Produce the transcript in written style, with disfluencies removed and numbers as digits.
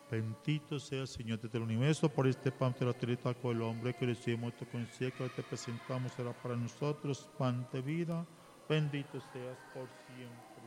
Bendito sea, Señor, desde el universo, por este pan de la tierra con el hombre que recibimos tu conciencia, que te presentamos, será para nosotros pan de vida. Bendito seas por siempre.